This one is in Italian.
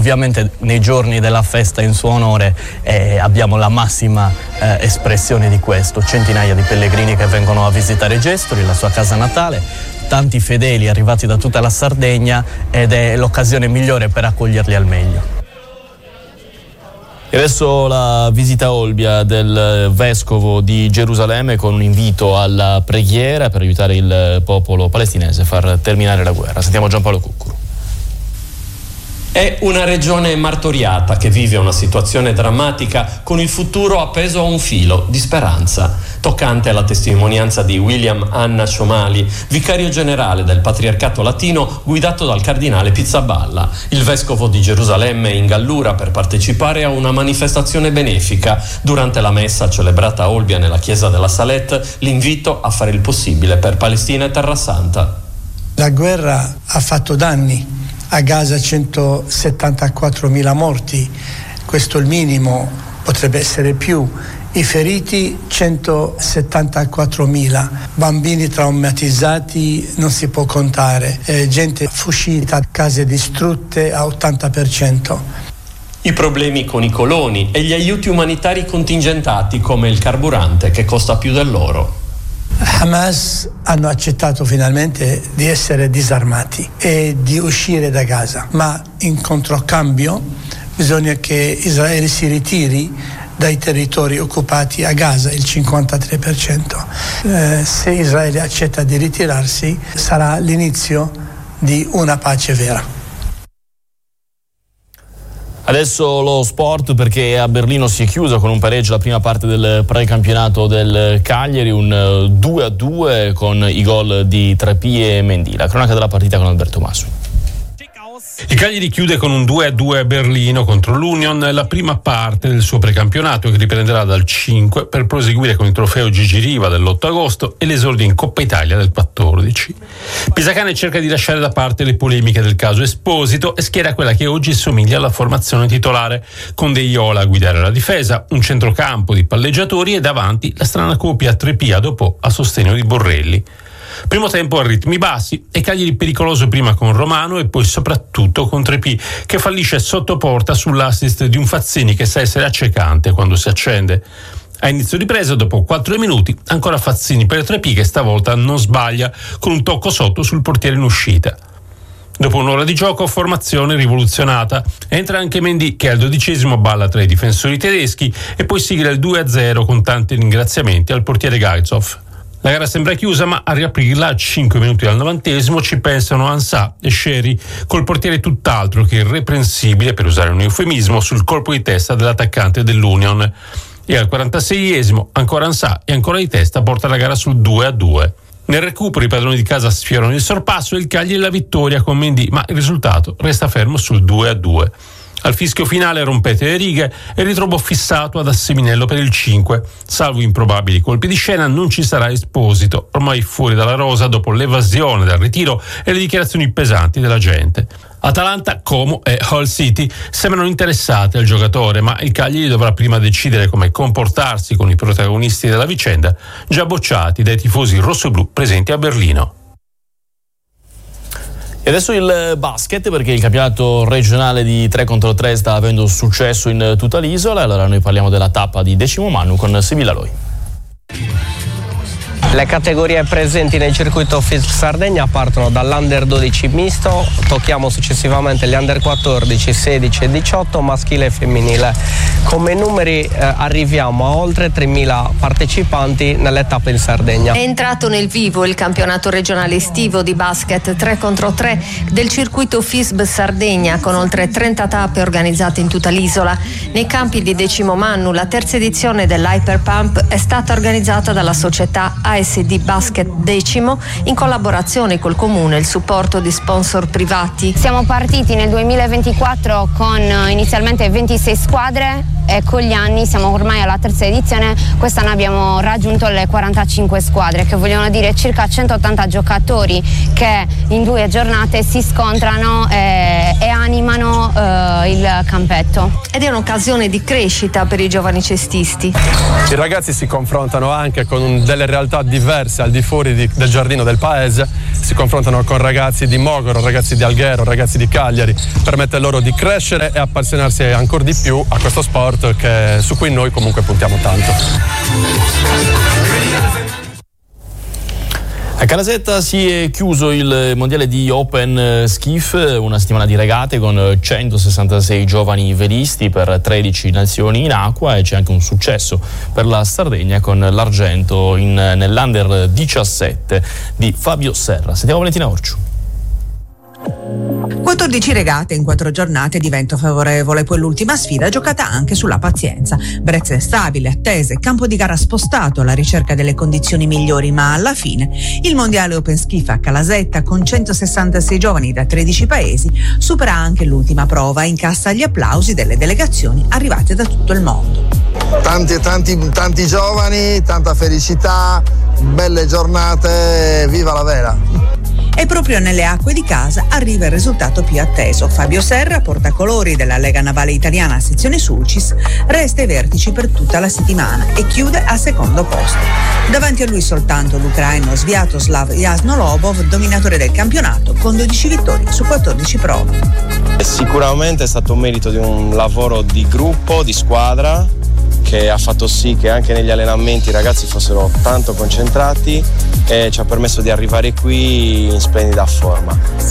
Ovviamente nei giorni della festa in suo onore abbiamo la massima espressione di questo, centinaia di pellegrini che vengono a visitare Gesturi, la sua casa natale, tanti fedeli arrivati da tutta la Sardegna, ed è l'occasione migliore per accoglierli al meglio. E adesso la visita a Olbia del vescovo di Gerusalemme con un invito alla preghiera per aiutare il popolo palestinese a far terminare la guerra. Sentiamo Giampaolo Cuccuru. È una regione martoriata che vive una situazione drammatica con il futuro appeso a un filo di speranza. Toccante la testimonianza di William Anna Ciomali, vicario generale del Patriarcato Latino guidato dal cardinale Pizzaballa, il vescovo di Gerusalemme in Gallura per partecipare a una manifestazione benefica. Durante la messa celebrata a Olbia nella chiesa della Salette, l'invito a fare il possibile per Palestina e Terra Santa. La guerra ha fatto danni. A Gaza 174.000 morti, questo è il minimo, potrebbe essere più. I feriti 174.000, bambini traumatizzati non si può contare, gente fuggita, case distrutte a 80%. I problemi con i coloni e gli aiuti umanitari contingentati come il carburante che costa più dell'oro. Hamas hanno accettato finalmente di essere disarmati e di uscire da Gaza, ma in controcambio bisogna che Israele si ritiri dai territori occupati a Gaza, il 53%. Se Israele accetta di ritirarsi, sarà l'inizio di una pace vera. Adesso lo sport, perché a Berlino si è chiusa con un pareggio la prima parte del precampionato del Cagliari, un 2-2 con i gol di Trapì e Mendy. La cronaca della partita con Alberto Masu. Il Cagliari chiude con un 2-2 a Berlino contro l'Union la prima parte del suo precampionato, che riprenderà dal 5 per proseguire con il trofeo Gigi Riva dell'8 agosto e l'esordio in Coppa Italia del 14. Pisacane cerca di lasciare da parte le polemiche del caso Esposito e schiera quella che oggi somiglia alla formazione titolare, con De Iola a guidare la difesa, un centrocampo di palleggiatori e davanti la strana coppia Trepia dopo a sostegno di Borrelli. Primo tempo a ritmi bassi e Cagliari pericoloso prima con Romano e poi soprattutto con Trepì, che fallisce sotto porta sull'assist di un Fazzini che sa essere accecante quando si accende. A inizio ripresa, dopo 4 minuti, ancora Fazzini per Trepì, che stavolta non sbaglia con un tocco sotto sul portiere in uscita. Dopo un'ora di gioco, formazione rivoluzionata. Entra anche Mendy, che al 12° balla tra i difensori tedeschi e poi sigla il 2-0 con tanti ringraziamenti al portiere Gaizov. La gara sembra chiusa, ma a riaprirla a 5 minuti al 90° ci pensano Ansah e Sherry, col portiere tutt'altro che irreprensibile, per usare un eufemismo, sul colpo di testa dell'attaccante dell'Union. E al 46° ancora Ansah e ancora di testa porta la gara sul 2-2. Nel recupero i padroni di casa sfiorano il sorpasso e il Cagliari la vittoria con Mendy, ma il risultato resta fermo sul 2-2. Al fischio finale rompete le righe e il ritrovo fissato ad Asseminello per il 5. Salvo improbabili colpi di scena, non ci sarà Esposito, ormai fuori dalla rosa dopo l'evasione dal ritiro e le dichiarazioni pesanti della gente. Atalanta, Como e Hull City sembrano interessate al giocatore, ma il Cagliari dovrà prima decidere come comportarsi con i protagonisti della vicenda, già bocciati dai tifosi rossoblù presenti a Berlino. E adesso il basket, perché il campionato regionale di 3 contro 3 sta avendo successo in tutta l'isola. Allora noi parliamo della tappa di 10° Mannu con Sibilla Loi. Le categorie presenti nel circuito FISB Sardegna partono dall'Under 12 misto, tocchiamo successivamente gli Under 14, 16 e 18 maschile e femminile. Come numeri arriviamo a oltre 3.000 partecipanti nelle tappe in Sardegna. È entrato nel vivo il campionato regionale estivo di basket 3 contro 3 del circuito FISB Sardegna, con oltre 30 tappe organizzate in tutta l'isola. Nei campi di 10° Mannu la terza edizione dell'Hyperpump è stata organizzata dalla società ASD Basket 10 in collaborazione col comune e il supporto di sponsor privati. Siamo partiti nel 2024 con inizialmente 26 squadre e con gli anni siamo ormai alla terza edizione. Quest'anno abbiamo raggiunto le 45 squadre, che vogliono dire circa 180 giocatori che in 2 giornate si scontrano e animano il campetto. Ed è un'occasione di crescita per i giovani cestisti. I ragazzi si confrontano anche con delle realtà diverse al di fuori del giardino del paese, si confrontano con ragazzi di Mogoro, ragazzi di Alghero, ragazzi di Cagliari, permette loro di crescere e appassionarsi ancora di più a questo sport su cui noi comunque puntiamo tanto. A Calasetta si è chiuso il mondiale di Open Skiff, una settimana di regate con 166 giovani velisti per 13 nazioni in acqua, e c'è anche un successo per la Sardegna con l'argento nell'Under 17 di Fabio Serra. Sentiamo Valentina Orciu. 14 regate in 4 giornate di vento favorevole, poi l'ultima sfida giocata anche sulla pazienza. Brezze stabili, attese, campo di gara spostato alla ricerca delle condizioni migliori, ma alla fine il mondiale Open Skiff a Calasetta con 166 giovani da 13 paesi supera anche l'ultima prova e incassa gli applausi delle delegazioni arrivate da tutto il mondo. Tanti giovani, tanta felicità, belle giornate, viva la vela! E proprio nelle acque di casa arriva il risultato più atteso. Fabio Serra, portacolori della Lega Navale Italiana sezione Sulcis, resta ai vertici per tutta la settimana e chiude al secondo posto. Davanti a lui soltanto l'ucraino Sviatoslav Jasnolobov, dominatore del campionato con 12 vittorie su 14 prove. Sicuramente è stato un merito di un lavoro di gruppo, di squadra, che ha fatto sì che anche negli allenamenti i ragazzi fossero tanto concentrati e ci ha permesso di arrivare qui in splendida forma.